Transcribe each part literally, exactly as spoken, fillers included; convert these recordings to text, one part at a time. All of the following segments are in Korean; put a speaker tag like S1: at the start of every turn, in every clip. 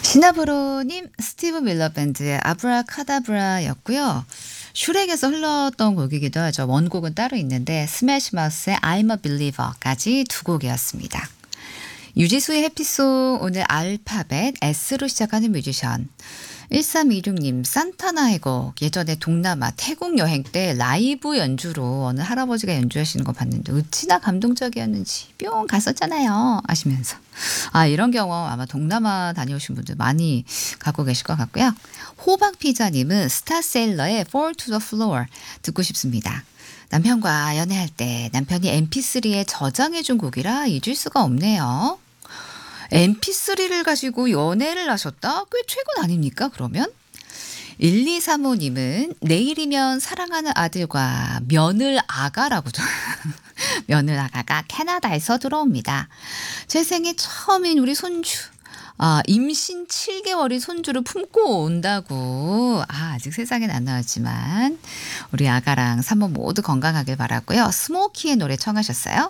S1: 시나브로님 스티브 밀러 밴드의 아브라카다브라였고요. 슈렉에서 흘렀던 곡이기도 하죠. 원곡은 따로 있는데 스매시 마우스의 I'm a Believer까지 두 곡이었습니다. 유지수의 해피송 오늘 알파벳 S로 시작하는 뮤지션. 일삼이육님 산타나의 곡 예전에 동남아 태국 여행 때 라이브 연주로 어느 할아버지가 연주하시는 거 봤는데 어찌나 감동적이었는지 뿅 갔었잖아요 하시면서 아 이런 경험 아마 동남아 다녀오신 분들 많이 갖고 계실 것 같고요. 호박피자님은 스타세일러의 Fall to the Floor 듣고 싶습니다. 남편과 연애할 때 남편이 엠피쓰리에 저장해준 곡이라 잊을 수가 없네요. 엠피쓰리를 가지고 연애를 하셨다? 꽤 최근 아닙니까 그러면? 일이삼오님은 내일이면 사랑하는 아들과 며느 아가라고 며느 아가가 캐나다에서 들어옵니다. 제 생애 처음인 우리 손주 아, 임신 칠 개월인 손주를 품고 온다고. 아, 아직 세상엔 안 나왔지만 우리 아가랑 산모 모두 건강하길 바라고요. 스모키의 노래 청하셨어요?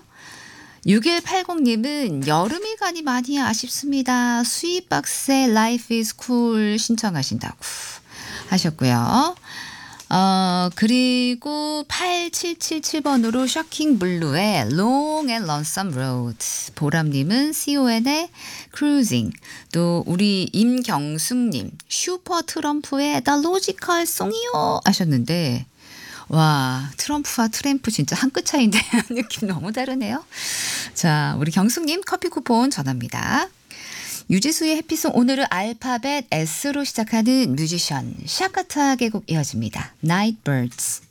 S1: 육일팔공님은 여름이 가니 많이 아쉽습니다. 스윗박스의 Life is Cool 신청하신다고 하셨고요. 어, 그리고 팔칠칠칠번으로 쇼킹 블루의 Long and Lonesome Road. 보람님은 씨오엔의 Cruising. 또 우리 임경숙님 슈퍼 트럼프의 The Logical Song이요 하셨는데 와 트럼프와 트램프 진짜 한 끗 차이인데 느낌 너무 다르네요. 자 우리 경숙님 커피 쿠폰 전합니다. 유지수의 해피송 오늘은 알파벳 S로 시작하는 뮤지션 샤카타 계곡 이어집니다. Nightbirds.